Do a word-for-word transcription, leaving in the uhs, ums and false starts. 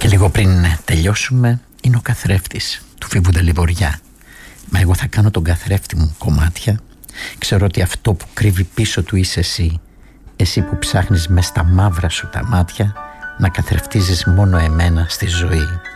Λίγο πριν τελειώσουμε είναι ο καθρέφτης του Φίβου Ντελιβοριά. Μα εγώ θα κάνω τον καθρέφτη μου κομμάτια. Ξέρω ότι αυτό που κρύβει πίσω του είσαι εσύ. Εσύ που ψάχνεις μες στα μαύρα σου τα μάτια να καθρεφτίζεις μόνο εμένα στη ζωή.